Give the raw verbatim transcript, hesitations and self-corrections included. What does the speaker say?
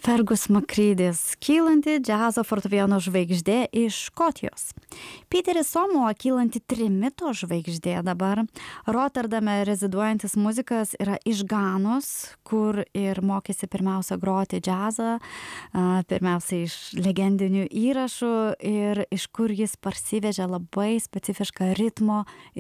Fergus Makridis, kylanti džiazo fortepijono žvaigždė iš Škotijos. Peteris Samuo, kylanti trimito žvaigždė dabar. Rotterdame reziduojantis muzikas yra iš Ganos, kur ir mokėsi pirmiausia groti džiazą, pirmiausia iš legendinių įrašų ir iš kur jis parsivežė labai specifišką ritmo